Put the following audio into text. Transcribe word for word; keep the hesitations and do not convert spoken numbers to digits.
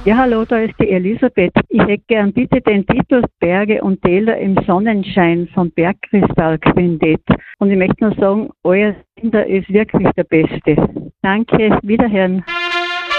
Ja, hallo, da ist die Elisabeth. Ich hätte gern bitte den Titel Berge und Täler im Sonnenschein vom Bergkristall-Quintett. Und ich möchte nur sagen, euer Kinder ist wirklich der Beste. Danke, wiederhören.